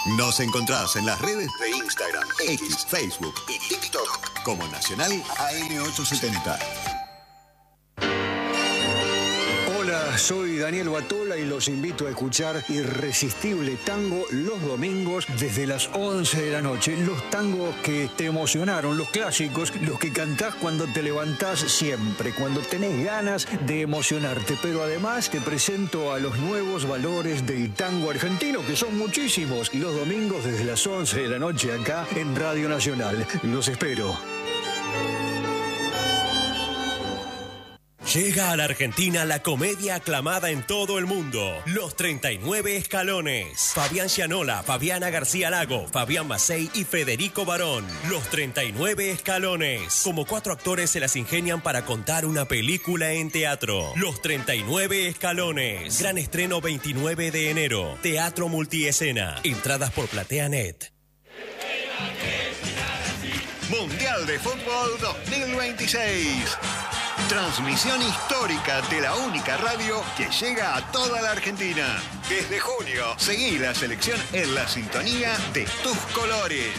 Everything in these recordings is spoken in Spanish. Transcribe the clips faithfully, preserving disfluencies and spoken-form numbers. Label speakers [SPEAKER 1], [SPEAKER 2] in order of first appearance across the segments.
[SPEAKER 1] Nos encontrás en las redes de Instagram, X, Facebook y TikTok como Nacional A M ochocientos setenta.
[SPEAKER 2] Hola, soy Daniel Batola y los invito a escuchar Irresistible Tango los domingos desde las once de la noche. Los tangos que te emocionaron, los clásicos, los que cantás cuando te levantás siempre, cuando tenés ganas de emocionarte. Pero además te presento a los nuevos valores del tango argentino, que son muchísimos. Los domingos desde las once de la noche acá en Radio Nacional. Los espero.
[SPEAKER 3] Llega a la Argentina la comedia aclamada en todo el mundo, Los treinta y nueve Escalones. Fabián Gianola, Fabiana García Lago, Fabián Macei y Federico Barón. Los treinta y nueve Escalones. Como cuatro actores se las ingenian para contar una película en teatro. Los treinta y nueve Escalones. Gran estreno veintinueve de enero. Teatro Multiescena. Entradas por PlateaNet.
[SPEAKER 1] Mundial de Fútbol dos mil veintiséis. Transmisión histórica de la única radio que llega a toda la Argentina. Desde junio, seguí la selección en la sintonía de tus colores.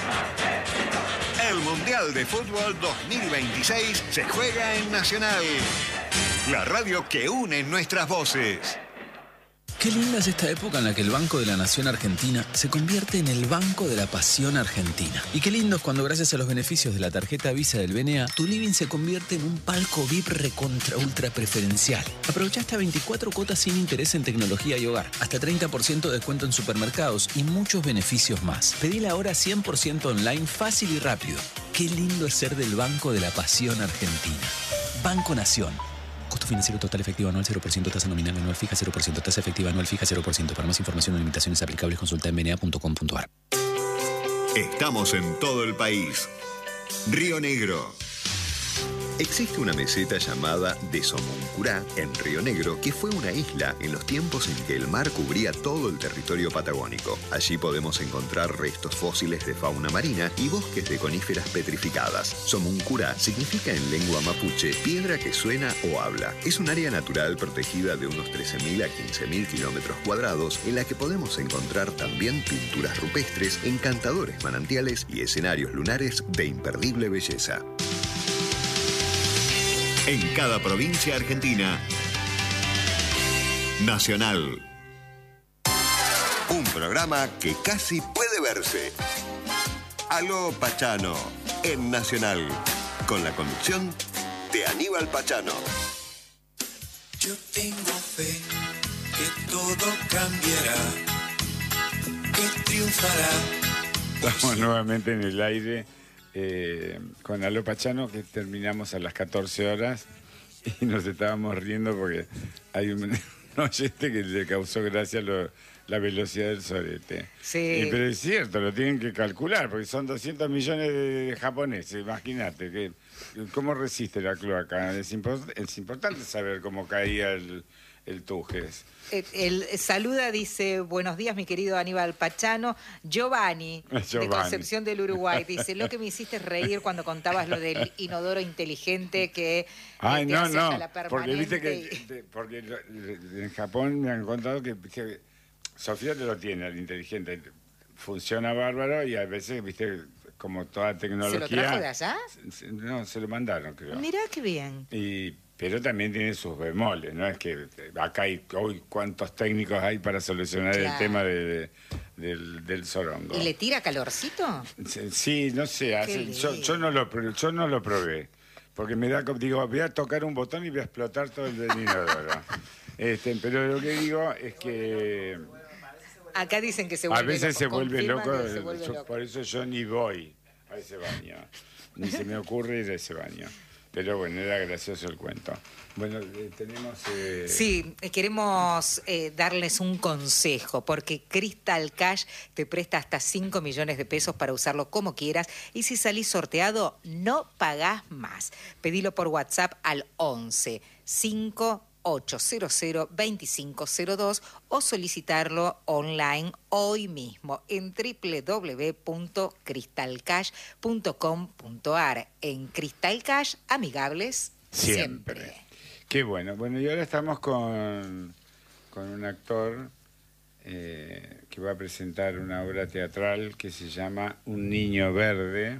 [SPEAKER 1] El Mundial de Fútbol dos mil veintiséis se juega en Nacional, la radio que une nuestras voces.
[SPEAKER 4] Qué linda es esta época en la que el Banco de la Nación Argentina se convierte en el Banco de la Pasión Argentina. Y qué lindo es cuando, gracias a los beneficios de la tarjeta Visa del B N A, tu living se convierte en un palco V I P recontra ultra preferencial. Aprovecha hasta veinticuatro cuotas sin interés en tecnología y hogar, hasta treinta por ciento de descuento en supermercados y muchos beneficios más. Pedí ahora cien por ciento online, fácil y rápido. Qué lindo es ser del Banco de la Pasión Argentina. Banco Nación. Costo financiero total efectivo anual cero por ciento, tasa nominal anual fija cero por ciento, tasa efectiva anual fija cero por ciento. Para más información o limitaciones aplicables, consulta en b n a punto com punto a r.
[SPEAKER 1] Estamos en todo el país. Río Negro. Existe una meseta llamada de Somoncurá, en Río Negro, que fue una isla en los tiempos en que el mar cubría todo el territorio patagónico. Allí podemos encontrar restos fósiles de fauna marina y bosques de coníferas petrificadas. Somoncurá significa en lengua mapuche piedra que suena o habla. Es un área natural protegida de unos trece mil a quince mil kilómetros cuadrados, en la que podemos encontrar también pinturas rupestres, encantadores manantiales y escenarios lunares de imperdible belleza. En cada provincia argentina, Nacional. Un programa que casi puede verse. Aló Pachano, en Nacional, con la conducción de Aníbal Pachano.
[SPEAKER 5] Yo tengo fe que todo cambiará, que triunfará.
[SPEAKER 6] Estamos nuevamente en el aire. Eh, con Aló Pachano, que terminamos a las catorce horas y nos estábamos riendo porque hay un, un oyente que le causó gracia lo, la velocidad del sorete.
[SPEAKER 7] Sí.
[SPEAKER 6] Eh, pero es cierto, lo tienen que calcular porque son doscientos millones de japoneses, imagínate que cómo resiste la cloaca. Es, import, es importante saber cómo caía el, el Tujes.
[SPEAKER 7] El, el saluda, dice, buenos días, mi querido Aníbal Pachano. Giovanni,
[SPEAKER 6] Giovanni,
[SPEAKER 7] de Concepción del Uruguay, dice, lo que me hiciste reír cuando contabas lo del inodoro inteligente que
[SPEAKER 6] Ay,
[SPEAKER 7] eh, te
[SPEAKER 6] no,
[SPEAKER 7] hace
[SPEAKER 6] no,
[SPEAKER 7] hasta la
[SPEAKER 6] porque viste que
[SPEAKER 7] permanente y...
[SPEAKER 6] de, porque lo, en Japón me han contado que, que Sofía te lo tiene, el inteligente, funciona bárbaro y a veces, viste, como toda tecnología...
[SPEAKER 7] ¿Se lo trajo de allá?
[SPEAKER 6] No, se lo mandaron, creo.
[SPEAKER 7] Mirá qué bien.
[SPEAKER 6] Y... Pero también tiene sus bemoles, ¿no? Es que acá hay hoy cuántos técnicos hay para solucionar claro. el tema de, de, del, del sorongo.
[SPEAKER 7] ¿Y le tira calorcito?
[SPEAKER 6] Sí, no sé. Hace, yo, yo, no lo, yo no lo probé. Porque me da, digo, voy a tocar un botón y voy a explotar todo el inodoro. este, pero lo que digo es que...
[SPEAKER 7] Acá dicen que se vuelve
[SPEAKER 6] loco. A veces
[SPEAKER 7] loco.
[SPEAKER 6] se vuelve loco,
[SPEAKER 7] se vuelve
[SPEAKER 6] yo,
[SPEAKER 7] loco.
[SPEAKER 6] Por eso yo ni voy a ese baño. Ni se me ocurre ir a ese baño. Pero bueno, era gracioso el cuento. Bueno, eh, tenemos... Eh...
[SPEAKER 7] Sí, queremos eh, darles un consejo, porque Crystal Cash te presta hasta cinco millones de pesos para usarlo como quieras, y si salís sorteado, no pagás más. Pedilo por WhatsApp al once cinco ocho cero cero veinticinco cero dos o solicitarlo online hoy mismo en doble u doble u doble u punto crystal cash punto com punto a r. En Crystal Cash, amigables siempre. siempre.
[SPEAKER 6] Qué bueno. Bueno, y ahora estamos con, con un actor eh, que va a presentar una obra teatral que se llama Un Niño Verde,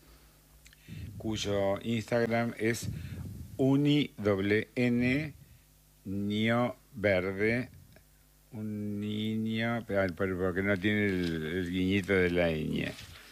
[SPEAKER 6] cuyo Instagram es uni doble n niño verde, un niño, pero porque no tiene el, el guiñito de la ñ,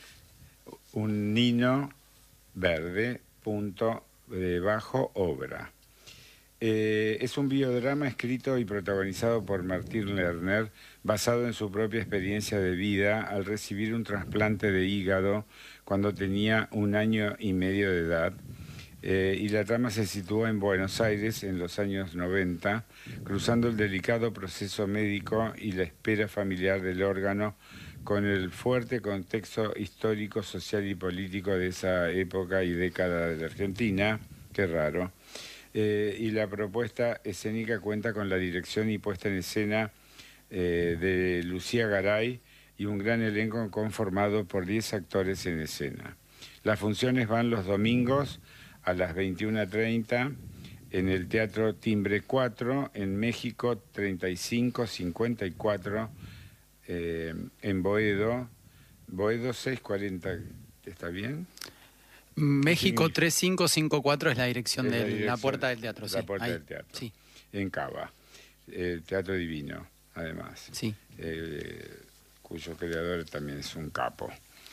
[SPEAKER 6] un niño verde, punto de bajo obra. Eh, es un biodrama escrito y protagonizado por Martín Lerner, basado en su propia experiencia de vida al recibir un trasplante de hígado cuando tenía un año y medio de edad. Eh, y la trama se situó en Buenos Aires en los años noventa, cruzando el delicado proceso médico y la espera familiar del órgano con el fuerte contexto histórico, social y político de esa época y década de la Argentina. Qué raro. Eh, y la propuesta escénica cuenta con la dirección y puesta en escena eh, de Lucía Garay y un gran elenco conformado por diez actores en escena. Las funciones van los domingos a las veintiuna treinta en el Teatro Timbre cuatro, en México treinta y cinco cincuenta y cuatro, eh, en Boedo, Boedo seiscientos cuarenta, ¿está bien?
[SPEAKER 8] México tres cinco cinco cuatro es la dirección de la,
[SPEAKER 6] dirección,
[SPEAKER 8] la puerta del teatro.
[SPEAKER 6] La
[SPEAKER 8] sí,
[SPEAKER 6] puerta
[SPEAKER 8] ahí,
[SPEAKER 6] del teatro,
[SPEAKER 8] sí.
[SPEAKER 6] En Cava, el Teatro Divino, además,
[SPEAKER 8] sí.
[SPEAKER 6] eh, cuyo creador también es un capo.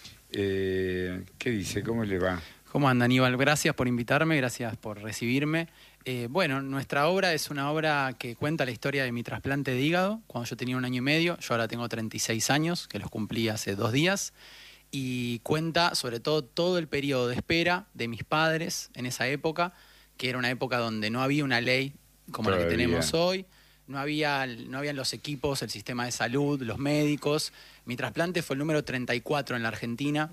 [SPEAKER 6] Eh, ¿Qué dice? ¿Cómo le va?
[SPEAKER 8] ¿Cómo anda, Aníbal? Gracias por invitarme, gracias por recibirme. Eh, bueno, nuestra obra es una obra que cuenta la historia de mi trasplante de hígado, cuando yo tenía un año y medio. Yo ahora tengo treinta y seis años, que los cumplí hace dos días. Y cuenta sobre todo todo el periodo de espera de mis padres en esa época, que era una época donde no había una ley como Todavía. la que tenemos hoy, no había, no habían los equipos, el sistema de salud, los médicos. Mi trasplante fue el número treinta y cuatro en la Argentina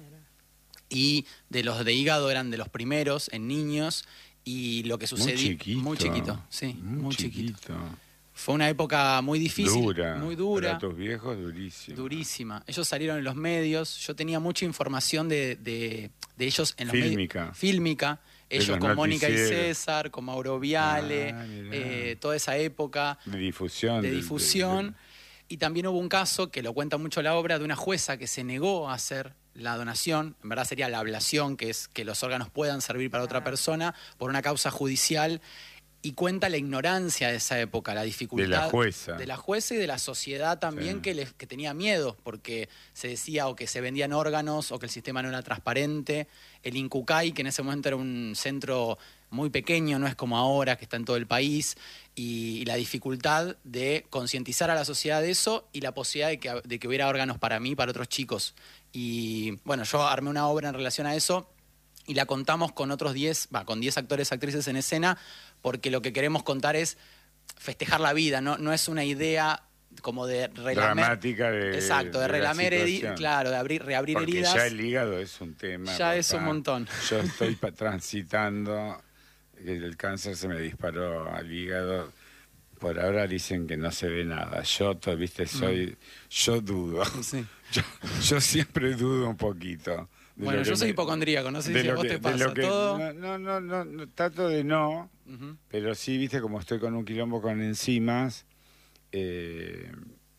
[SPEAKER 8] y de los de hígado eran de los primeros en niños, y lo que sucedió...
[SPEAKER 6] Muy chiquito.
[SPEAKER 8] Muy chiquito, sí, muy, muy chiquito.
[SPEAKER 6] chiquito.
[SPEAKER 8] Fue una época muy difícil,
[SPEAKER 6] dura,
[SPEAKER 8] muy dura.
[SPEAKER 6] Para tus viejos, durísima.
[SPEAKER 8] Durísima. Ellos salieron en los medios, yo tenía mucha información de, de, de ellos en los
[SPEAKER 6] Fílmica.
[SPEAKER 8] medios. Fílmica. Ellos con Mónica y César, con Mauro Viale,
[SPEAKER 6] ah,
[SPEAKER 8] eh, toda esa época.
[SPEAKER 6] De difusión.
[SPEAKER 8] De
[SPEAKER 6] del,
[SPEAKER 8] difusión.
[SPEAKER 6] Del, del...
[SPEAKER 8] Y también hubo un caso, que lo cuenta mucho la obra, de una jueza que se negó a hacer la donación, en verdad sería la ablación, que es que los órganos puedan servir para otra persona, por una causa judicial. Y cuenta la ignorancia de esa época, la dificultad...
[SPEAKER 6] De la jueza.
[SPEAKER 8] De la jueza y de la sociedad también, sí. que, les, que tenía miedo, porque se decía o que se vendían órganos o que el sistema no era transparente. El Incucay, que en ese momento era un centro muy pequeño, no es como ahora, que está en todo el país, y, y la dificultad de concientizar a la sociedad de eso y la posibilidad de que, de que hubiera órganos para mí, para otros chicos. Y bueno, yo armé una obra en relación a eso y la contamos con otros diez, va, con diez actores, actrices en escena, porque lo que queremos contar es festejar la vida, no, no es una idea como de relamer,
[SPEAKER 6] dramática de
[SPEAKER 8] exacto, de, de relamer heridas, claro, de abrir, reabrir
[SPEAKER 6] porque
[SPEAKER 8] heridas.
[SPEAKER 6] Ya el hígado es un tema.
[SPEAKER 8] Ya es un montón.
[SPEAKER 6] Yo estoy transitando, el cáncer se me disparó al hígado. Por ahora dicen que no se ve nada. Yo, viste, soy, mm. yo dudo. Sí. Yo, yo siempre dudo un poquito.
[SPEAKER 8] Bueno, yo soy me, hipocondríaco, no sé si a vos que, te pasa
[SPEAKER 6] que,
[SPEAKER 8] todo.
[SPEAKER 6] No, no, no, no, trato de no, uh-huh. pero sí, viste, como estoy con un quilombo con enzimas, eh,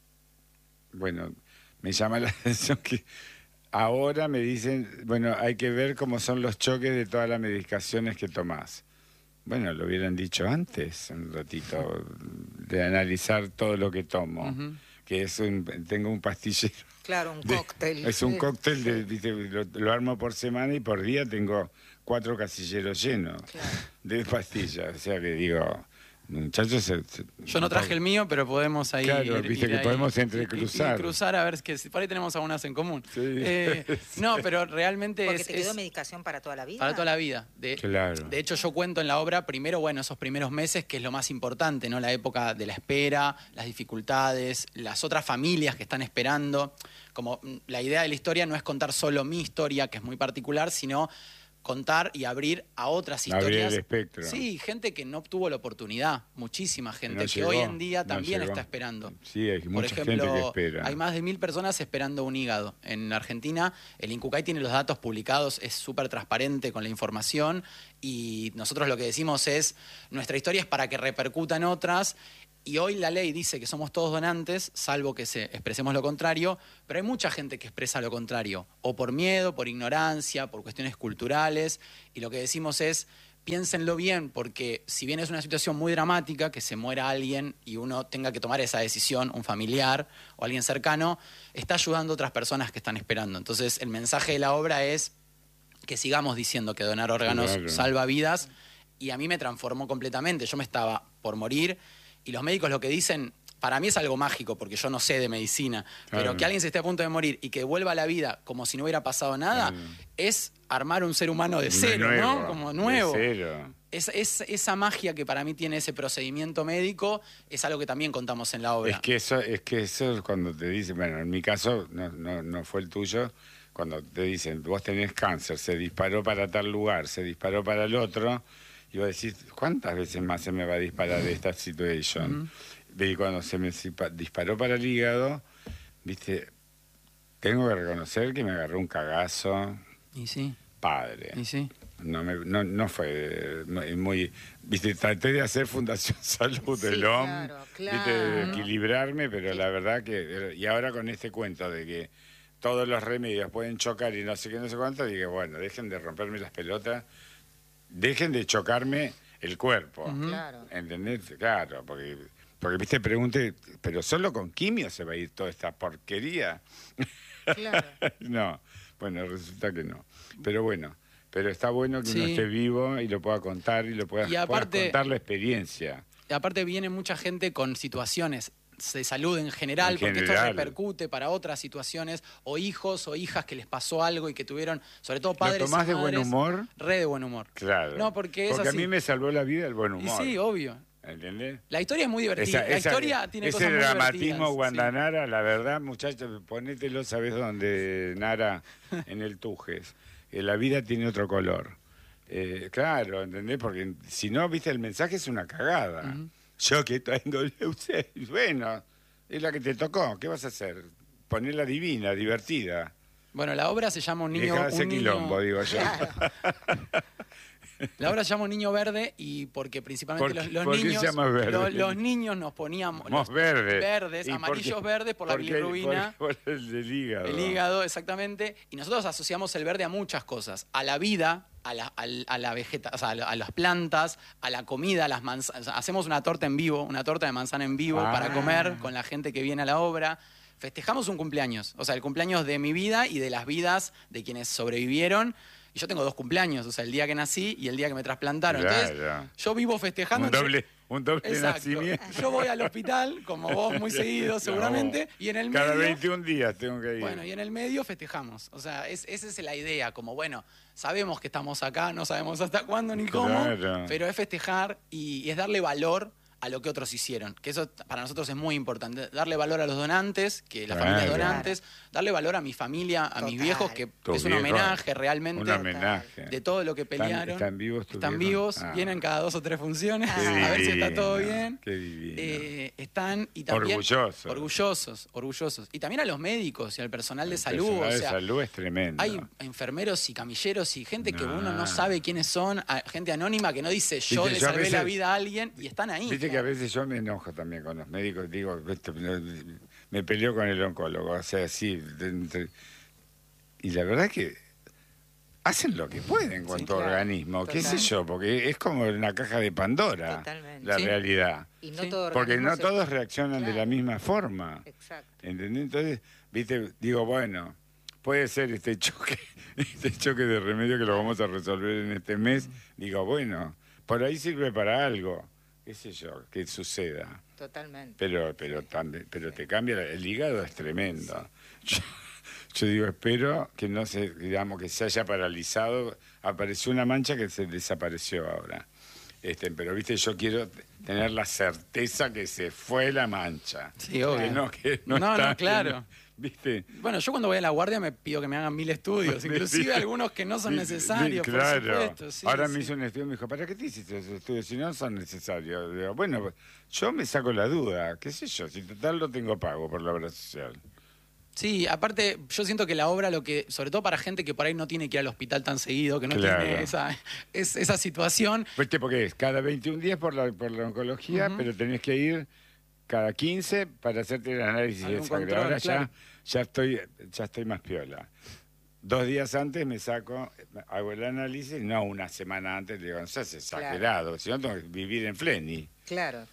[SPEAKER 6] bueno, me llama la atención que ahora me dicen, bueno, hay que ver cómo son los choques de todas las medicaciones que tomás. Bueno, lo hubieran dicho antes, un ratito, de analizar todo lo que tomo, uh-huh. que es un, tengo un pastillero.
[SPEAKER 7] Claro, un
[SPEAKER 6] de,
[SPEAKER 7] cóctel.
[SPEAKER 6] Es un cóctel, de, de, lo, lo armo por semana y por día tengo cuatro casilleros llenos claro. de pastillas. O sea que digo, muchachos... Se, se,
[SPEAKER 8] Yo no traje el mío, pero podemos ahí...
[SPEAKER 6] Claro,
[SPEAKER 8] ir,
[SPEAKER 6] viste
[SPEAKER 8] ir
[SPEAKER 6] que
[SPEAKER 8] ahí,
[SPEAKER 6] podemos entrecruzar.
[SPEAKER 8] Y, y cruzar a ver, que si por ahí tenemos algunas en común.
[SPEAKER 6] Sí.
[SPEAKER 8] Eh, sí. No, pero realmente
[SPEAKER 7] Porque
[SPEAKER 8] es...
[SPEAKER 7] te quedó
[SPEAKER 8] es,
[SPEAKER 7] medicación para toda la vida.
[SPEAKER 8] Para toda la vida. De,
[SPEAKER 6] claro.
[SPEAKER 8] De hecho, yo cuento en la obra, primero, bueno, esos primeros meses, que es lo más importante, ¿no? La época de la espera, las dificultades, las otras familias que están esperando. Como la idea de la historia no es contar solo mi historia, que es muy particular, sino contar y abrir a otras historias.
[SPEAKER 6] Abrir el espectro.
[SPEAKER 8] Sí, gente que no obtuvo la oportunidad, muchísima gente,
[SPEAKER 6] no
[SPEAKER 8] que
[SPEAKER 6] llegó,
[SPEAKER 8] hoy en día
[SPEAKER 6] no
[SPEAKER 8] también
[SPEAKER 6] llegó.
[SPEAKER 8] está esperando.
[SPEAKER 6] Sí, hay
[SPEAKER 8] Por
[SPEAKER 6] mucha
[SPEAKER 8] ejemplo,
[SPEAKER 6] gente que espera.
[SPEAKER 8] Hay más de mil personas esperando un hígado. En la Argentina, el Incucay tiene los datos publicados, es súper transparente con la información, y nosotros lo que decimos es, nuestra historia es para que repercutan otras, Y hoy la ley dice que somos todos donantes, salvo que se expresemos lo contrario, pero hay mucha gente que expresa lo contrario, o por miedo, por ignorancia, por cuestiones culturales, y lo que decimos es, piénsenlo bien, porque si bien es una situación muy dramática, que se muera alguien y uno tenga que tomar esa decisión, un familiar o alguien cercano, está ayudando a otras personas que están esperando. Entonces, el mensaje de la obra es que sigamos diciendo que donar órganos
[SPEAKER 6] Claro.
[SPEAKER 8] salva vidas, y a mí me transformó completamente. Yo me estaba por morir, y los médicos lo que dicen, para mí es algo mágico, porque yo no sé de medicina,
[SPEAKER 6] Claro.
[SPEAKER 8] pero que alguien se esté a punto de morir y que vuelva a la vida como si no hubiera pasado nada,
[SPEAKER 6] Claro.
[SPEAKER 8] es armar un ser humano de
[SPEAKER 6] De
[SPEAKER 8] cero,
[SPEAKER 6] nuevo,
[SPEAKER 8] ¿no? Como nuevo.
[SPEAKER 6] de cero.
[SPEAKER 8] Es, es- esa magia que para mí tiene ese procedimiento médico es algo que también contamos en la obra.
[SPEAKER 6] Es que eso es que eso es cuando te dicen, bueno, en mi caso no, no, no fue el tuyo, cuando te dicen, vos tenés cáncer, se disparó para tal lugar, se disparó para el otro, y vos decís, ¿cuántas veces más se me va a disparar esta situación? Y cuando se me sipa- disparó para el hígado, viste, tengo que reconocer que me agarró un cagazo
[SPEAKER 8] Y sí,
[SPEAKER 6] padre.
[SPEAKER 8] y sí.
[SPEAKER 6] No, me, no, no fue muy, muy- viste, traté de hacer Fundación Salud
[SPEAKER 7] Sí,
[SPEAKER 6] del O M,
[SPEAKER 7] claro,
[SPEAKER 6] viste,
[SPEAKER 7] claro.
[SPEAKER 6] de equilibrarme, pero la verdad que, y ahora con este cuento de que todos los remedios pueden chocar y no sé qué, no sé cuánto, dije, bueno, dejen de romperme las pelotas, dejen de chocarme el cuerpo,
[SPEAKER 7] Claro.
[SPEAKER 6] ¿entendés? Claro, porque, porque viste, pregunté, pero solo con quimio se va a ir toda esta porquería.
[SPEAKER 7] Claro.
[SPEAKER 6] No, bueno, resulta que no. Pero bueno, pero está bueno que uno
[SPEAKER 8] Sí.
[SPEAKER 6] esté vivo y lo pueda contar y lo pueda,
[SPEAKER 8] Y aparte-
[SPEAKER 6] puedas contar la experiencia.
[SPEAKER 8] Y aparte viene mucha gente con situaciones de salud en general,
[SPEAKER 6] En
[SPEAKER 8] porque esto
[SPEAKER 6] general.
[SPEAKER 8] repercute para otras situaciones, o hijos o hijas que les pasó algo y que tuvieron, sobre todo padres
[SPEAKER 6] ¿Lo tomás
[SPEAKER 8] y
[SPEAKER 6] de buen
[SPEAKER 8] madres,
[SPEAKER 6] humor?
[SPEAKER 8] Re de buen humor.
[SPEAKER 6] Claro.
[SPEAKER 8] No, porque es
[SPEAKER 6] Porque a
[SPEAKER 8] así.
[SPEAKER 6] mí me salvó la vida el buen
[SPEAKER 8] Y
[SPEAKER 6] humor.
[SPEAKER 8] sí, obvio.
[SPEAKER 6] ¿Entendés?
[SPEAKER 8] La historia es muy divertida.
[SPEAKER 6] Esa-
[SPEAKER 8] la
[SPEAKER 6] esa-
[SPEAKER 8] historia tiene
[SPEAKER 6] ese
[SPEAKER 8] cosas muy
[SPEAKER 6] dramatismo
[SPEAKER 8] divertidas.
[SPEAKER 6] Guandanara, la verdad, muchachos, ponételo, ¿sabes dónde, Nara? En el Tujes. Eh, la vida tiene otro color. Eh, claro, ¿entendés? Porque si no, viste, el mensaje es una cagada. Yo que tengo leucemia, bueno, es la que te tocó, ¿qué vas a hacer? Ponerla divina, divertida.
[SPEAKER 8] Bueno, la obra se llama Un niño...
[SPEAKER 6] Deja de hacer
[SPEAKER 8] un niño-
[SPEAKER 6] quilombo, digo yo.
[SPEAKER 8] La obra se llama Un niño verde y porque principalmente
[SPEAKER 6] ¿Por
[SPEAKER 8] los,
[SPEAKER 6] qué-
[SPEAKER 8] los
[SPEAKER 6] por qué se
[SPEAKER 8] niños...
[SPEAKER 6] llama verde?
[SPEAKER 8] Los, los niños nos poníamos...
[SPEAKER 6] Mos
[SPEAKER 8] los
[SPEAKER 6] verde.
[SPEAKER 8] Verdes,
[SPEAKER 6] ¿Y por
[SPEAKER 8] amarillos
[SPEAKER 6] qué?
[SPEAKER 8] verdes por la
[SPEAKER 6] Porque-
[SPEAKER 8] bilirrubina.
[SPEAKER 6] Por, por el del hígado.
[SPEAKER 8] El hígado, exactamente. Y nosotros asociamos el verde a muchas cosas. A la vida, a la, al- a la vegeta, o sea, a, la- a las plantas, a la comida, a las manzanas. Hacemos una torta en vivo, una torta de manzana en vivo
[SPEAKER 6] Ah.
[SPEAKER 8] para comer con la gente que viene a la obra. Festejamos un cumpleaños, o sea, el cumpleaños de mi vida y de las vidas de quienes sobrevivieron. Y yo tengo dos cumpleaños, o sea, el día que nací y el día que me trasplantaron. Entonces,
[SPEAKER 6] Claro.
[SPEAKER 8] yo vivo festejando.
[SPEAKER 6] Un doble, un doble
[SPEAKER 8] Exacto.
[SPEAKER 6] nacimiento.
[SPEAKER 8] Yo voy al hospital, como vos, muy seguido seguramente, y en el medio...
[SPEAKER 6] Cada veintiún días tengo que ir.
[SPEAKER 8] Bueno, y en el medio festejamos. O sea, es, esa es la idea, como bueno, sabemos que estamos acá, no sabemos hasta cuándo ni cómo,
[SPEAKER 6] Claro.
[SPEAKER 8] pero es festejar y, y es darle valor a lo que otros hicieron. Que eso para nosotros es muy importante. Darle valor a los donantes, que la
[SPEAKER 6] Claro.
[SPEAKER 8] familia donantes, darle valor a mi familia, a mis
[SPEAKER 7] Total.
[SPEAKER 8] viejos, que
[SPEAKER 6] Tus
[SPEAKER 8] es un
[SPEAKER 6] viejos,
[SPEAKER 8] homenaje realmente.
[SPEAKER 6] Un homenaje.
[SPEAKER 8] De todo lo que
[SPEAKER 6] ¿Están-
[SPEAKER 8] pelearon.
[SPEAKER 6] están vivos tus
[SPEAKER 8] Están
[SPEAKER 6] viejos?
[SPEAKER 8] vivos,
[SPEAKER 6] Ah.
[SPEAKER 8] vienen cada dos o tres funciones,
[SPEAKER 6] Qué
[SPEAKER 8] a ver si está todo
[SPEAKER 6] divino,
[SPEAKER 8] bien.
[SPEAKER 6] qué divino.
[SPEAKER 8] Eh, están y también
[SPEAKER 6] Orgullosos.
[SPEAKER 8] orgullosos, orgullosos. Y también a los médicos y al personal de
[SPEAKER 6] El
[SPEAKER 8] salud.
[SPEAKER 6] personal
[SPEAKER 8] o
[SPEAKER 6] de
[SPEAKER 8] sea,
[SPEAKER 6] salud es tremendo.
[SPEAKER 8] hay enfermeros y camilleros y gente que
[SPEAKER 6] No.
[SPEAKER 8] uno no sabe quiénes son, a- gente anónima que no dice yo
[SPEAKER 6] Viste,
[SPEAKER 8] le
[SPEAKER 6] yo a
[SPEAKER 8] salvé
[SPEAKER 6] veces-
[SPEAKER 8] la vida a alguien y están ahí.
[SPEAKER 6] Viste que a veces yo me enojo también con los médicos, digo, esto, no, me peleo con el oncólogo, o sea, sí. de- entre- y la verdad es que hacen lo que pueden con
[SPEAKER 8] Sí,
[SPEAKER 6] tu
[SPEAKER 7] claro,
[SPEAKER 6] organismo, qué sé
[SPEAKER 7] total.
[SPEAKER 6] yo, porque es como una caja de Pandora,
[SPEAKER 7] Totalmente.
[SPEAKER 6] la
[SPEAKER 8] Sí.
[SPEAKER 6] realidad.
[SPEAKER 7] Y no
[SPEAKER 8] Sí.
[SPEAKER 7] todo
[SPEAKER 6] Porque
[SPEAKER 7] organismo
[SPEAKER 6] no
[SPEAKER 7] se-
[SPEAKER 6] todos reaccionan de
[SPEAKER 7] Claro.
[SPEAKER 6] la misma forma.
[SPEAKER 7] Exacto.
[SPEAKER 6] ¿Entendés? Entonces, viste, digo, bueno, puede ser este choque, este choque de remedio que lo vamos a resolver en este mes. Digo, bueno, por ahí sirve para algo, qué sé yo, que suceda.
[SPEAKER 7] Totalmente.
[SPEAKER 6] Pero, pero también, pero te cambia, el hígado es tremendo. Yo, yo digo, espero que no se, digamos, que se haya paralizado. Apareció una mancha que se desapareció ahora. Este, pero viste, yo quiero tener la certeza que se fue la mancha.
[SPEAKER 8] Sí, obvio.
[SPEAKER 6] Que no, que no,
[SPEAKER 8] No,
[SPEAKER 6] está-
[SPEAKER 8] no, claro.
[SPEAKER 6] ¿Viste?
[SPEAKER 8] Bueno, yo cuando voy a la guardia me pido que me hagan mil estudios, inclusive algunos que no son
[SPEAKER 6] Sí,
[SPEAKER 8] necesarios,
[SPEAKER 6] sí,
[SPEAKER 8] por
[SPEAKER 6] claro.
[SPEAKER 8] supuesto. sí,
[SPEAKER 6] Ahora
[SPEAKER 8] sí.
[SPEAKER 6] me hizo un estudio y me dijo, ¿para qué te hiciste esos estudios si no son necesarios? Digo, bueno, yo me saco la duda, qué sé yo, si total lo tengo pago por la obra social.
[SPEAKER 8] Sí, aparte, yo siento que la obra, lo que, sobre todo para gente que por ahí no tiene que ir al hospital tan seguido, que no
[SPEAKER 6] Claro.
[SPEAKER 8] tiene esa, es, esa situación.
[SPEAKER 6] ¿Viste? Porque es cada veintiún días por la, por la oncología,
[SPEAKER 8] Ujú.
[SPEAKER 6] pero tenés que ir cada quince para hacerte el análisis de
[SPEAKER 8] Algún
[SPEAKER 6] sangre.
[SPEAKER 8] control,
[SPEAKER 6] Ahora
[SPEAKER 8] claro.
[SPEAKER 6] ya, ya, estoy, ya estoy más piola. Dos días antes me saco, hago el análisis, no una semana antes, le digo, no seas exagerado, si no tengo que vivir en Fleni.
[SPEAKER 7] Claro.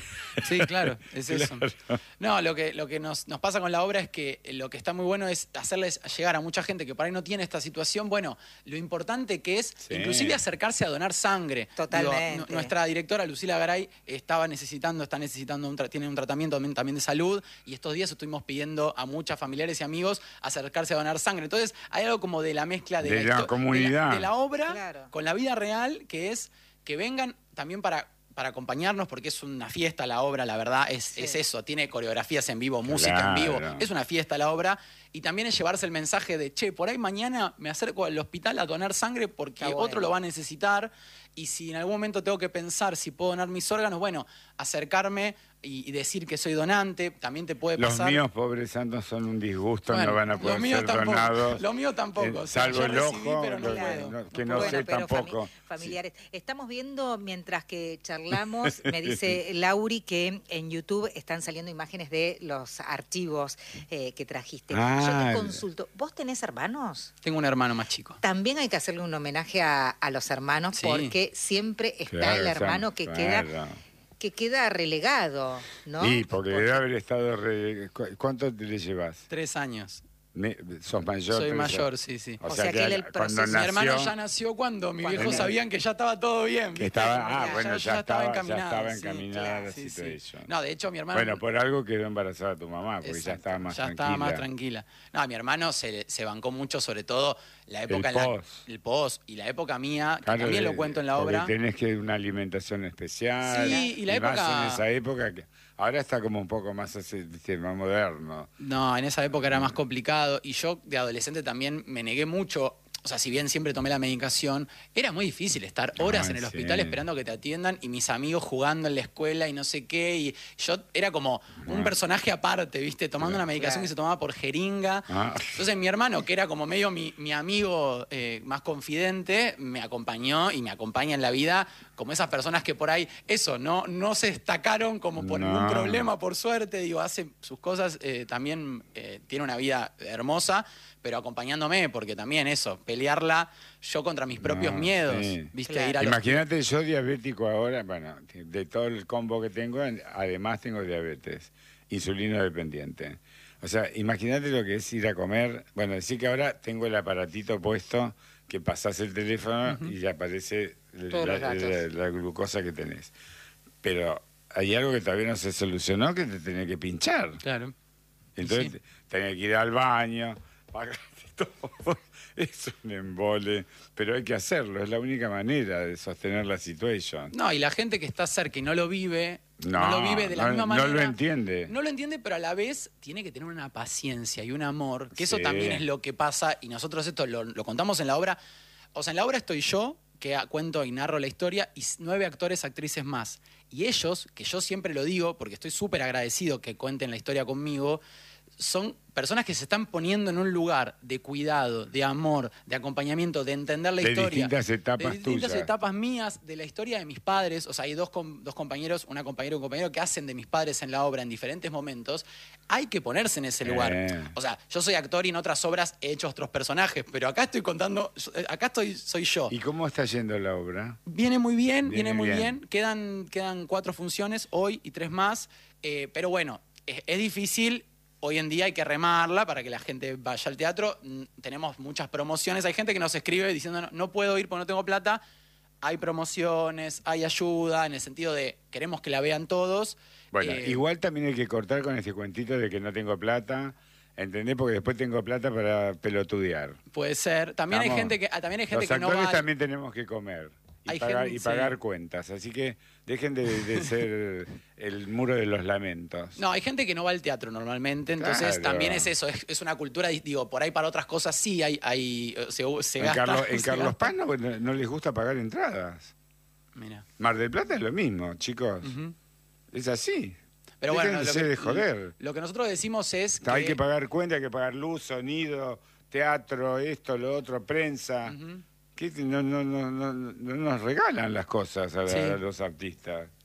[SPEAKER 8] Sí, claro, es eso.
[SPEAKER 6] Claro.
[SPEAKER 8] No, lo que, lo que nos, nos pasa con la obra es que lo que está muy bueno es hacerles llegar a mucha gente que por ahí no tiene esta situación, bueno, lo importante que es
[SPEAKER 6] Sí.
[SPEAKER 8] inclusive acercarse a donar sangre.
[SPEAKER 7] Totalmente.
[SPEAKER 8] Digo, nu- nuestra directora, Lucila Garay, estaba necesitando, está necesitando, un tra- tiene un tratamiento también, también de salud, y estos días estuvimos pidiendo a muchas familiares y amigos acercarse a donar sangre. Entonces, hay algo como de la mezcla de,
[SPEAKER 6] De la
[SPEAKER 8] histo-
[SPEAKER 6] comunidad.
[SPEAKER 8] de la, de la obra
[SPEAKER 7] Claro.
[SPEAKER 8] con la vida real, que es que vengan también para... para acompañarnos, porque es una fiesta la obra, la verdad, es,
[SPEAKER 7] Sí.
[SPEAKER 8] es eso, tiene coreografías en vivo, música
[SPEAKER 6] Claro.
[SPEAKER 8] en vivo, es una fiesta la obra, y también es llevarse el mensaje de, che, por ahí mañana me acerco al hospital a donar sangre porque
[SPEAKER 7] Está
[SPEAKER 8] otro
[SPEAKER 7] bueno.
[SPEAKER 8] lo va a necesitar, y si en algún momento tengo que pensar si puedo donar mis órganos, bueno, acercarme y, y decir que soy donante, también te puede
[SPEAKER 6] Los
[SPEAKER 8] pasar...
[SPEAKER 6] míos, pobres santos, son un disgusto,
[SPEAKER 8] Bueno,
[SPEAKER 6] no van a
[SPEAKER 8] los
[SPEAKER 6] poder
[SPEAKER 8] míos
[SPEAKER 6] ser
[SPEAKER 8] tampoco,
[SPEAKER 6] donados.
[SPEAKER 8] los míos tampoco,
[SPEAKER 6] eh,
[SPEAKER 8] o sea,
[SPEAKER 6] salvo
[SPEAKER 8] yo
[SPEAKER 6] el
[SPEAKER 8] recibí,
[SPEAKER 6] ojo,
[SPEAKER 8] pero no
[SPEAKER 6] lo-
[SPEAKER 8] puedo.
[SPEAKER 6] no- que
[SPEAKER 8] No
[SPEAKER 6] no
[SPEAKER 8] puedo.
[SPEAKER 6] sé
[SPEAKER 7] pero fami-
[SPEAKER 6] tampoco.
[SPEAKER 7] familiares. Estamos viendo, mientras que charlamos, me dice Lauri que en YouTube están saliendo imágenes de los archivos eh, que trajiste.
[SPEAKER 6] Ah,
[SPEAKER 7] Yo te consulto, ¿vos tenés hermanos?
[SPEAKER 8] Tengo un hermano más chico.
[SPEAKER 7] También hay que hacerle un homenaje a, a los hermanos
[SPEAKER 8] Sí.
[SPEAKER 7] porque siempre está
[SPEAKER 6] Claro,
[SPEAKER 7] el hermano
[SPEAKER 6] Sam,
[SPEAKER 7] que
[SPEAKER 6] claro.
[SPEAKER 7] queda que queda relegado, ¿no?
[SPEAKER 6] Sí, porque debe haber estado... Re... ¿Cu- ¿Cuánto te le llevas?
[SPEAKER 8] Tres años.
[SPEAKER 6] Me- ¿Sos mayor?
[SPEAKER 8] Soy
[SPEAKER 6] tres
[SPEAKER 8] mayor,
[SPEAKER 6] años?
[SPEAKER 8] sí, sí.
[SPEAKER 7] O sea que él el
[SPEAKER 6] cuando
[SPEAKER 7] proceso-
[SPEAKER 8] Mi hermano
[SPEAKER 6] nació,
[SPEAKER 8] ya nació cuando mis
[SPEAKER 7] Cuando
[SPEAKER 8] viejos
[SPEAKER 7] nació.
[SPEAKER 8] sabían que ya estaba todo bien.
[SPEAKER 6] que
[SPEAKER 8] ¿viste?
[SPEAKER 6] estaba,
[SPEAKER 7] Como
[SPEAKER 6] ah,
[SPEAKER 7] ya-
[SPEAKER 6] bueno,
[SPEAKER 8] ya-
[SPEAKER 6] ya,
[SPEAKER 8] ya estaba
[SPEAKER 6] estaba, ya
[SPEAKER 8] encaminado,
[SPEAKER 6] estaba
[SPEAKER 8] sí,
[SPEAKER 6] encaminada
[SPEAKER 7] claro,
[SPEAKER 6] la
[SPEAKER 8] Sí, sí.
[SPEAKER 6] situación.
[SPEAKER 8] No, de hecho, mi hermano...
[SPEAKER 6] Bueno, por algo quedó embarazada tu mamá, porque ya
[SPEAKER 8] Exacto,
[SPEAKER 6] estaba más
[SPEAKER 8] ya
[SPEAKER 6] tranquila.
[SPEAKER 8] estaba más tranquila. No, mi hermano se, se bancó mucho, sobre todo la época
[SPEAKER 6] El
[SPEAKER 8] en la-
[SPEAKER 6] post.
[SPEAKER 8] el post y la época mía, que
[SPEAKER 6] Claro,
[SPEAKER 8] también
[SPEAKER 6] de-
[SPEAKER 8] lo cuento en la
[SPEAKER 6] porque
[SPEAKER 8] obra.
[SPEAKER 6] tenés que una alimentación especial.
[SPEAKER 8] Sí, y la
[SPEAKER 6] más
[SPEAKER 8] época-
[SPEAKER 6] en esa época que ahora está como un poco más así, viste, más moderno.
[SPEAKER 8] No, en esa época era más complicado y yo de adolescente también me negué mucho. O sea, si bien siempre tomé la medicación, era muy difícil estar horas
[SPEAKER 6] Ay,
[SPEAKER 8] en el
[SPEAKER 6] sí.
[SPEAKER 8] hospital esperando que te atiendan y mis amigos jugando en la escuela y no sé qué. Y yo era como un personaje aparte, ¿viste? Tomando una medicación
[SPEAKER 7] Claro.
[SPEAKER 8] que se tomaba por jeringa.
[SPEAKER 6] Ah.
[SPEAKER 8] Entonces mi hermano, que era como medio mi, mi amigo eh, más confidente, me acompañó y me acompaña en la vida como esas personas que por ahí, eso, no, no se destacaron como por
[SPEAKER 6] No.
[SPEAKER 8] ningún problema, por suerte, digo, hace sus cosas, eh, también eh, tiene una vida hermosa, pero acompañándome, porque también eso, pelearla yo contra mis propios
[SPEAKER 6] No,
[SPEAKER 8] miedos,
[SPEAKER 6] sí.
[SPEAKER 8] ¿viste?
[SPEAKER 7] Claro.
[SPEAKER 8] Ir a los-
[SPEAKER 6] Imagínate, yo diabético ahora, bueno, de todo el combo que tengo, además tengo diabetes, insulino dependiente. O sea, imagínate lo que es ir a comer. Bueno, decir que ahora tengo el aparatito puesto, que pasás el teléfono y ya aparece
[SPEAKER 7] Todos
[SPEAKER 6] la,
[SPEAKER 7] los datos.
[SPEAKER 6] la- la glucosa que tenés. Pero hay algo que todavía no se solucionó, que te tenés que pinchar.
[SPEAKER 8] Claro.
[SPEAKER 6] Entonces
[SPEAKER 8] Sí.
[SPEAKER 6] tenés que ir al baño, pagarte todo. Es un embole, pero hay que hacerlo, es la única manera de sostener la situación.
[SPEAKER 8] No, y la gente que está cerca y no lo vive, no,
[SPEAKER 6] No,
[SPEAKER 8] lo vive de la
[SPEAKER 6] no-
[SPEAKER 8] misma
[SPEAKER 6] no
[SPEAKER 8] manera.
[SPEAKER 6] lo entiende.
[SPEAKER 8] No lo entiende, pero a la vez tiene que tener una paciencia y un amor, que eso
[SPEAKER 6] Sí.
[SPEAKER 8] también es lo que pasa, y nosotros esto lo, lo contamos en la obra. O sea, en la obra estoy yo, que a- cuento y narro la historia, y s- nueve actores, actrices más. Y ellos, que yo siempre lo digo, porque estoy súper agradecido que cuenten la historia conmigo, son personas que se están poniendo en un lugar de cuidado, de amor, de acompañamiento, de entender la
[SPEAKER 6] De
[SPEAKER 8] historia.
[SPEAKER 6] distintas etapas
[SPEAKER 8] de distintas
[SPEAKER 6] tuyas.
[SPEAKER 8] etapas mías, de la historia de mis padres. O sea, hay dos, com- dos compañeros, una compañera y un compañero que hacen de mis padres en la obra en diferentes momentos. Hay que ponerse en ese lugar.
[SPEAKER 6] Eh.
[SPEAKER 8] O sea, yo soy actor y en otras obras he hecho otros personajes, pero acá estoy contando, acá estoy, soy yo.
[SPEAKER 6] ¿Y cómo está yendo la obra?
[SPEAKER 8] Viene muy bien,
[SPEAKER 6] Viene
[SPEAKER 8] viene, muy
[SPEAKER 6] bien.
[SPEAKER 8] bien. Quedan, quedan cuatro funciones hoy y tres más. Eh, pero bueno, es, es difícil. Hoy en día hay que remarla para que la gente vaya al teatro. Mm, Tenemos muchas promociones. Hay gente que nos escribe diciendo no, no puedo ir porque no tengo plata. Hay promociones, hay ayuda, en el sentido de queremos que la vean todos.
[SPEAKER 6] Bueno,
[SPEAKER 8] Eh,
[SPEAKER 6] igual también hay que cortar con este cuentito de que no tengo plata, ¿entendés? Porque después tengo plata para pelotudear.
[SPEAKER 8] Puede ser. También hay
[SPEAKER 6] Vamos.
[SPEAKER 8] gente que, ah, también hay gente
[SPEAKER 6] Los
[SPEAKER 8] que no
[SPEAKER 6] actores
[SPEAKER 8] va...
[SPEAKER 6] también tenemos que comer y,
[SPEAKER 8] Hay
[SPEAKER 6] pagar,
[SPEAKER 8] gente-
[SPEAKER 6] y pagar
[SPEAKER 8] sí.
[SPEAKER 6] cuentas, así que dejen de, de ser el muro de los lamentos.
[SPEAKER 8] No, hay gente que no va al teatro normalmente, entonces
[SPEAKER 6] Claro.
[SPEAKER 8] también es eso, es, es una cultura, digo, por ahí para otras cosas sí hay, hay eh, se, se
[SPEAKER 6] en
[SPEAKER 8] gasta.
[SPEAKER 6] Carlos, en
[SPEAKER 8] se
[SPEAKER 6] Carlos
[SPEAKER 8] gasta.
[SPEAKER 6] Paz no, no les gusta pagar entradas.
[SPEAKER 8] Mira.
[SPEAKER 6] Mar del Plata es lo mismo, chicos.
[SPEAKER 8] Ujú.
[SPEAKER 6] Es así.
[SPEAKER 8] Pero
[SPEAKER 6] Dejen
[SPEAKER 8] bueno, lo
[SPEAKER 6] de
[SPEAKER 8] que,
[SPEAKER 6] de joder.
[SPEAKER 8] lo que nosotros decimos es que...
[SPEAKER 6] Hay que pagar cuenta, hay que pagar luz, sonido, teatro, esto, lo otro, prensa.
[SPEAKER 8] Ujú.
[SPEAKER 6] ¿Qué? No, no, no, no, no nos regalan las cosas a, la-
[SPEAKER 8] Sí.
[SPEAKER 6] a los artistas.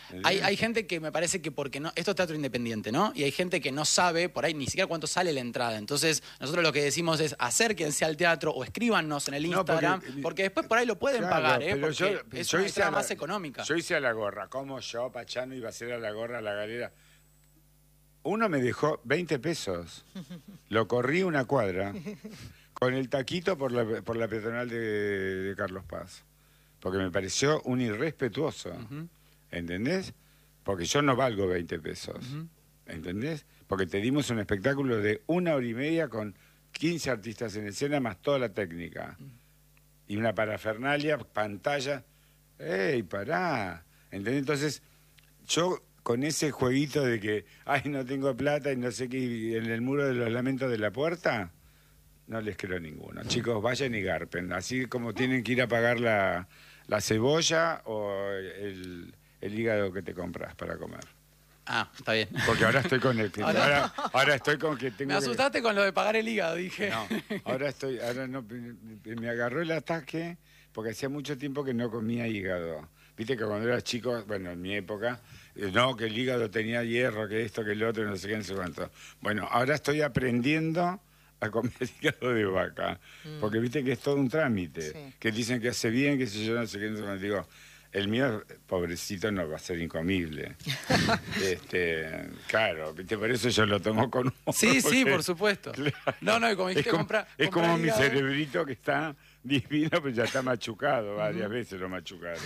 [SPEAKER 8] Hay, hay gente que me parece que porque no... Esto es teatro independiente, ¿no? Y hay gente que no sabe por ahí ni siquiera cuánto sale la entrada. Entonces, nosotros lo que decimos es acérquense al teatro o escríbanos en el Instagram, no, porque, porque después por ahí lo pueden
[SPEAKER 6] claro,
[SPEAKER 8] pagar, ¿eh?
[SPEAKER 6] Pero
[SPEAKER 8] porque
[SPEAKER 6] yo,
[SPEAKER 8] es
[SPEAKER 6] yo
[SPEAKER 8] una
[SPEAKER 6] hice
[SPEAKER 8] entrada
[SPEAKER 6] la,
[SPEAKER 8] más económica.
[SPEAKER 6] Yo hice a la gorra. ¿Cómo yo, Pachano, iba a hacer a la gorra a la galera? Uno me dejó veinte pesos. Lo corrí una cuadra con el taquito por la, por la peatonal de, de Carlos Paz. Porque me pareció un irrespetuoso. Uh-huh. ¿Entendés? Porque yo no valgo veinte pesos. Uh-huh. ¿Entendés? Porque te dimos un espectáculo de una hora y media con quince artistas en escena más toda la técnica. Uh-huh. Y una parafernalia, pantalla. ¡Ey, pará! ¿Entendés? Entonces, yo con ese jueguito de que, ay, no tengo plata y no sé qué, y en el muro de los lamentos de la puerta, no les creo ninguno. Chicos, vayan y garpen. Así como tienen que ir a pagar la, la cebolla o el, el hígado que te compras para comer.
[SPEAKER 8] Ah, está bien.
[SPEAKER 6] Porque ahora estoy con el... Ahora, ahora, ahora estoy con que tengo...
[SPEAKER 8] Me asustaste
[SPEAKER 6] que...
[SPEAKER 8] con lo de pagar el hígado, dije.
[SPEAKER 6] No, ahora estoy... Ahora no, me agarró el ataque porque hacía mucho tiempo que no comía hígado. Viste que cuando era chico, bueno, en mi época, no, que el hígado tenía hierro, que esto, que el otro, no sé qué, no sé cuánto. Bueno, ahora estoy aprendiendo a comer hígado de vaca, mm. porque viste que es todo un trámite, sí. que dicen que hace bien, que sé yo, no sé qué, no sé cuánto. Digo, el mío, pobrecito, no va a ser incomible. este, claro, viste, por eso yo lo tomo con humor.
[SPEAKER 8] Sí, sí, por supuesto.
[SPEAKER 6] Claro,
[SPEAKER 8] no, no, y como dijiste,
[SPEAKER 6] es como,
[SPEAKER 8] compra,
[SPEAKER 6] es
[SPEAKER 8] compra
[SPEAKER 6] como mi
[SPEAKER 8] hígado.
[SPEAKER 6] cerebrito que está divino, pero ya está machucado, varias uh-huh. veces lo machucaron.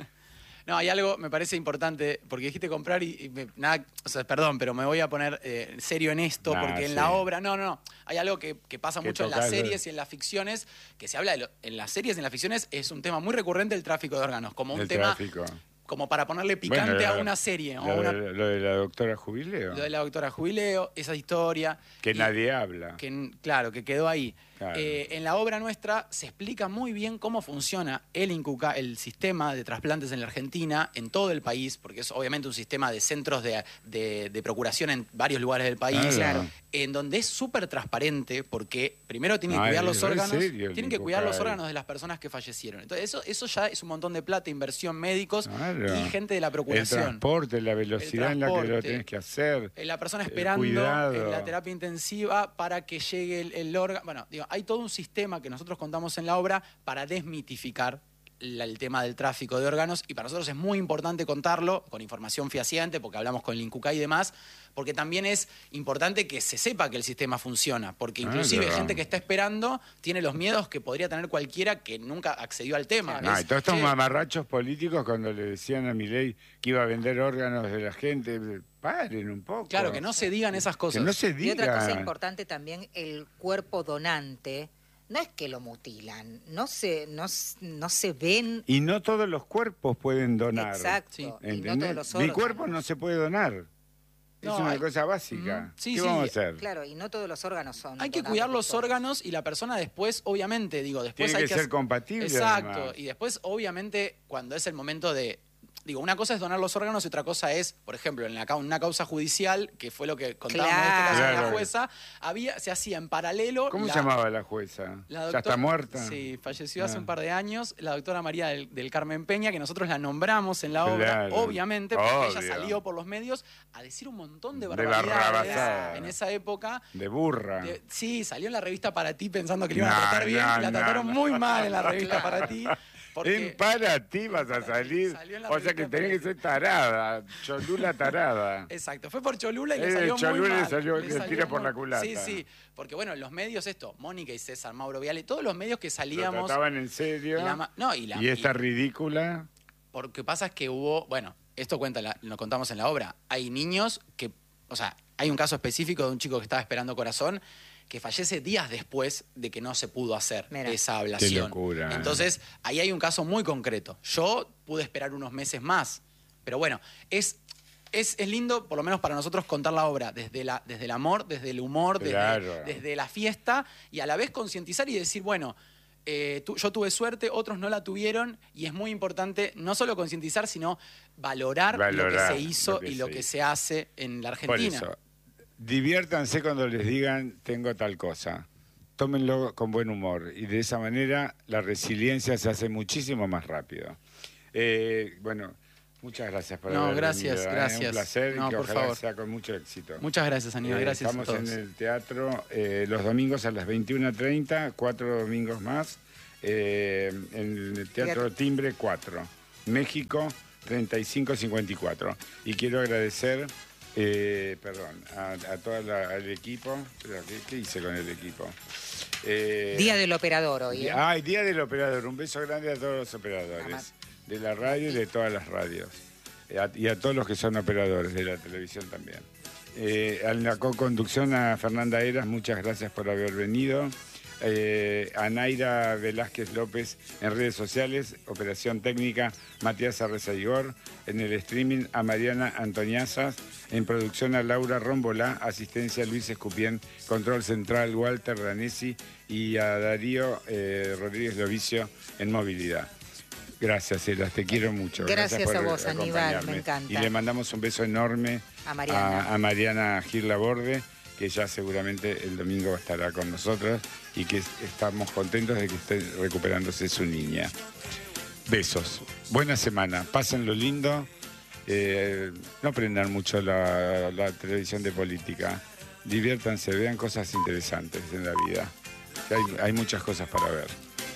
[SPEAKER 8] No, hay algo, me parece importante, porque dijiste comprar y, y me, nada, o sea, perdón, pero me voy a poner eh, serio en esto, nah, porque en sí. la obra, no, no, no, hay algo que, que pasa mucho en las series y en las ficciones, que se habla de lo, en las series y en las ficciones, es un tema muy recurrente el tráfico de órganos, como un
[SPEAKER 6] el
[SPEAKER 8] tema...
[SPEAKER 6] Tráfico.
[SPEAKER 8] Como para ponerle picante bueno, la, a una serie.
[SPEAKER 6] Lo,
[SPEAKER 8] o una,
[SPEAKER 6] de, lo de la doctora Jubileo.
[SPEAKER 8] Lo de la doctora Jubileo, esa historia.
[SPEAKER 6] Que
[SPEAKER 8] y,
[SPEAKER 6] nadie habla.
[SPEAKER 8] Que, claro, que quedó ahí.
[SPEAKER 6] Claro.
[SPEAKER 8] Eh, en la obra nuestra se explica muy bien cómo funciona el INCUCA, el sistema de trasplantes en la Argentina, en todo el país, porque es obviamente un sistema de centros de, de, de procuración en varios lugares del país,
[SPEAKER 6] claro.
[SPEAKER 8] en donde es súper transparente, porque primero tienen que Ay, cuidar los órganos, serio, tienen que cuidar los órganos de las personas que fallecieron. Entonces eso, eso ya es un montón de plata, inversión, médicos claro. y gente de la procuración.
[SPEAKER 6] El transporte, la velocidad en la que lo tenés que hacer.
[SPEAKER 8] La persona esperando en la terapia intensiva para que llegue el, el órgano. Bueno, digo, hay todo un sistema que nosotros contamos en la obra para desmitificar la, el tema del tráfico de órganos, y para nosotros es muy importante contarlo con información fehaciente, porque hablamos con el INCUCA y demás, porque también es importante que se sepa que el sistema funciona, porque inclusive ah, gente que está esperando tiene los miedos que podría tener cualquiera que nunca accedió al tema.
[SPEAKER 6] No, y todos estos che, mamarrachos políticos cuando le decían a Milei que iba a vender órganos de la gente, paren un poco.
[SPEAKER 8] Claro, que no se digan esas cosas.
[SPEAKER 6] Que no se digan.
[SPEAKER 7] Y otra cosa importante también, el cuerpo donante, no es que lo mutilan, no se, no, no se ven...
[SPEAKER 6] Y no todos los cuerpos pueden donar.
[SPEAKER 7] Exacto, sí. Y no todos los órganos.
[SPEAKER 6] Mi cuerpo no se puede donar. No, es una hay... cosa básica.
[SPEAKER 8] Sí,
[SPEAKER 6] ¿Qué
[SPEAKER 8] sí,
[SPEAKER 6] vamos a hacer?
[SPEAKER 7] Claro, y no todos los órganos son...
[SPEAKER 8] Hay que cuidar los órganos y la persona después, obviamente, digo, después
[SPEAKER 6] Tiene
[SPEAKER 8] hay
[SPEAKER 6] que,
[SPEAKER 8] que
[SPEAKER 6] ser compatible.
[SPEAKER 8] Exacto,
[SPEAKER 6] además.
[SPEAKER 8] Y después, obviamente, cuando es el momento de... Digo, una cosa es donar los órganos y otra cosa es, por ejemplo, en la, una causa judicial, que fue lo que contábamos claro. en este caso de la jueza, había, se hacía en paralelo...
[SPEAKER 6] ¿Cómo
[SPEAKER 8] la,
[SPEAKER 6] se llamaba la jueza?
[SPEAKER 8] La doctora,
[SPEAKER 6] ¿Ya está muerta?
[SPEAKER 8] Sí, falleció ah. hace un par de años, la doctora María del, del Carmen Peña, que nosotros la nombramos en la obra, claro. obviamente, porque Obvio. ella salió por los medios a decir un montón de barbaridades en esa época.
[SPEAKER 6] De burra.
[SPEAKER 8] De, sí, salió en la revista Para Ti pensando que le iban a tratar no, bien, no, la trataron no, muy mal en la revista Para Ti.
[SPEAKER 6] En Para Ti vas a salir, o sea que tenés que ser tarada, Cholula tarada.
[SPEAKER 8] Exacto, fue por Cholula y le
[SPEAKER 6] eh,
[SPEAKER 8] salió
[SPEAKER 6] Cholula
[SPEAKER 8] muy mal.
[SPEAKER 6] Le salió, le
[SPEAKER 8] salió
[SPEAKER 6] tira
[SPEAKER 8] muy...
[SPEAKER 6] por la culata.
[SPEAKER 8] Sí, sí, porque bueno, los medios esto, Mónica y César, Mauro Viale, todos los medios que salíamos...
[SPEAKER 6] Lo trataban en serio,
[SPEAKER 8] la, no, y, la,
[SPEAKER 6] y esta
[SPEAKER 8] y,
[SPEAKER 6] ridícula...
[SPEAKER 8] Porque pasa es que hubo, bueno, esto cuenta, la, lo contamos en la obra, hay niños que, o sea, hay un caso específico de un chico que estaba esperando corazón, que fallece días después de que no se pudo hacer Mira. esa ablación.
[SPEAKER 6] Qué locura.
[SPEAKER 8] Entonces, ahí hay un caso muy concreto. Yo pude esperar unos meses más, pero bueno, es, es, es lindo, por lo menos para nosotros, contar la obra desde, la, desde el amor, desde el humor,
[SPEAKER 6] claro.
[SPEAKER 8] desde, desde la fiesta, y a la vez concientizar y decir, bueno, eh, tu, yo tuve suerte, otros no la tuvieron, y es muy importante no solo concientizar, sino valorar, valorar lo que se hizo lo que y lo que hizo. se hace en la Argentina.
[SPEAKER 6] Por eso. Diviértanse cuando les digan tengo tal cosa. Tómenlo con buen humor y de esa manera la resiliencia se hace muchísimo más rápido. Eh, bueno, Muchas gracias por
[SPEAKER 8] No,
[SPEAKER 6] haber
[SPEAKER 8] gracias,
[SPEAKER 6] venido, ¿eh?
[SPEAKER 8] gracias.
[SPEAKER 6] Un placer
[SPEAKER 8] No,
[SPEAKER 6] y que
[SPEAKER 8] por
[SPEAKER 6] ojalá
[SPEAKER 8] favor.
[SPEAKER 6] sea con mucho éxito.
[SPEAKER 8] Muchas gracias, Aníbal.
[SPEAKER 6] Eh,
[SPEAKER 8] Gracias
[SPEAKER 6] estamos
[SPEAKER 8] a todos.
[SPEAKER 6] en el teatro eh, los domingos a las veintiuna treinta, cuatro domingos más. Eh, en el Teatro
[SPEAKER 7] Teatro.
[SPEAKER 6] Timbre cuatro, México treinta y cinco cincuenta y cuatro. Y quiero agradecer, eh, perdón, a, a todo el equipo. Espera, ¿qué, ¿Qué hice con el equipo? Eh,
[SPEAKER 7] Día del operador hoy, ¿eh?
[SPEAKER 6] Ay, Día del Operador. Un beso grande a todos los operadores de la radio y de todas las radios. A- y a todos los que son operadores de la televisión también. Eh, a la co-conducción a Fernanda Eras, muchas gracias por haber venido. Eh, a Naira Velázquez López en redes sociales, operación técnica Matías Arrezaigor, en el streaming a Mariana Antoniazas, en producción a Laura Rómbola, asistencia a Luis Escupien, control central Walter Danesi y a Darío eh, Rodríguez Lovicio en movilidad. Gracias, Eras, te quiero mucho.
[SPEAKER 7] Gracias
[SPEAKER 6] por
[SPEAKER 7] a vos, Aníbal,
[SPEAKER 6] acompañarme.
[SPEAKER 7] me encanta.
[SPEAKER 6] Y le mandamos un beso enorme
[SPEAKER 7] A Mariana.
[SPEAKER 6] a, a Mariana Gil Laborde, que ya seguramente el domingo estará con nosotros y que estamos contentos de que esté recuperándose su niña. Besos. Buena semana. Pásenlo lindo. Eh, no prendan mucho la, la televisión de política. Diviértanse, vean cosas interesantes en la vida. Que Hay, hay muchas cosas para ver.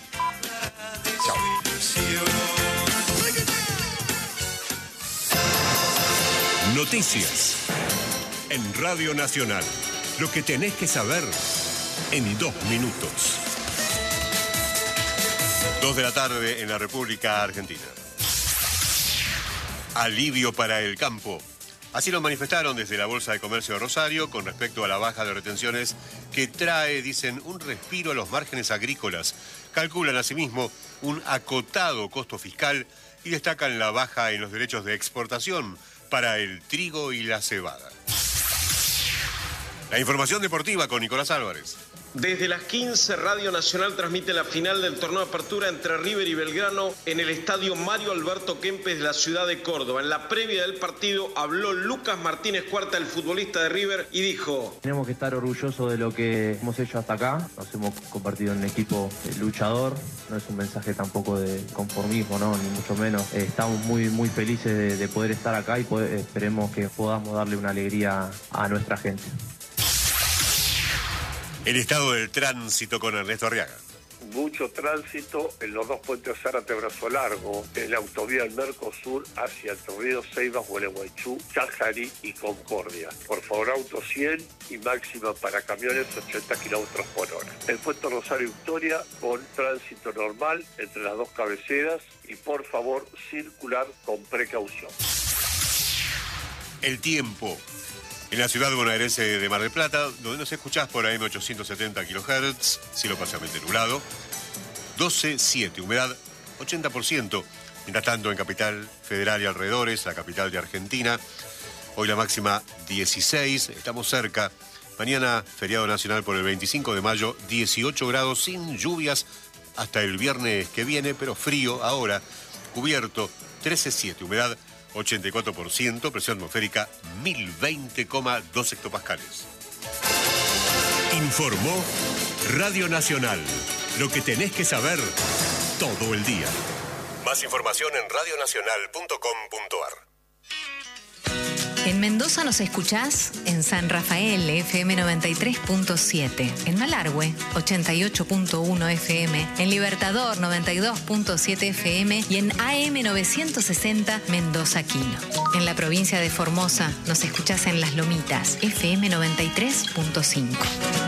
[SPEAKER 3] Noticias en Radio Nacional. Lo que tenés que saber en dos minutos. Dos de la tarde en la República Argentina. Alivio para el campo. Así lo manifestaron desde la Bolsa de Comercio de Rosario con respecto a la baja de retenciones que trae, dicen, un respiro a los márgenes agrícolas. Calculan asimismo un acotado costo fiscal y destacan la baja en los derechos de exportación para el trigo y la cebada. La información deportiva con Nicolás Álvarez.
[SPEAKER 9] Desde las quince, Radio Nacional transmite la final del torneo de apertura entre River y Belgrano en el estadio Mario Alberto Kempes de la ciudad de Córdoba. En la previa del partido habló Lucas Martínez Cuarta, el futbolista de River, y dijo:
[SPEAKER 10] tenemos que estar orgullosos de lo que hemos hecho hasta acá. Nos hemos convertido en un equipo eh, luchador. No es un mensaje tampoco de conformismo, ¿no? Ni mucho menos. Eh, estamos muy, muy felices de, de poder estar acá y poder, esperemos que podamos darle una alegría a nuestra gente.
[SPEAKER 3] El estado del tránsito con Ernesto Arriaga.
[SPEAKER 11] Mucho tránsito en los dos puentes Zárate Brazo Largo, en la autovía del Mercosur hacia Entre Ríos, Ceibas, Gualeguaychú, Chajarí y Concordia. Por favor, auto cien y máxima para camiones ochenta kilómetros por hora. El puente Rosario Victoria con tránsito normal entre las dos cabeceras y por favor circular con precaución.
[SPEAKER 3] El tiempo. En la ciudad bonaerense de Mar del Plata, donde nos escuchás por A M ochocientos setenta kilohertz, cielo parcialmente nublado, doce siete, humedad ochenta por ciento. Mientras tanto, en Capital Federal y alrededores, la capital de Argentina, hoy la máxima dieciséis, estamos cerca. Mañana, feriado nacional por el veinticinco de mayo, dieciocho grados sin lluvias hasta el viernes que viene, pero frío ahora, cubierto trece siete, humedad ochenta y cuatro por ciento, presión atmosférica mil veinte coma dos hectopascales. Informó Radio Nacional. Lo que tenés que saber todo el día. Más información en radio nacional punto com punto ar.
[SPEAKER 12] En Mendoza nos escuchás en San Rafael, F M noventa y tres punto siete. En Malargüe, ochenta y ocho punto uno F M. En Libertador, noventa y dos punto siete F M. Y en A M novecientos sesenta, Mendoza Quino. En la provincia de Formosa nos escuchás en Las Lomitas, F M noventa y tres punto cinco.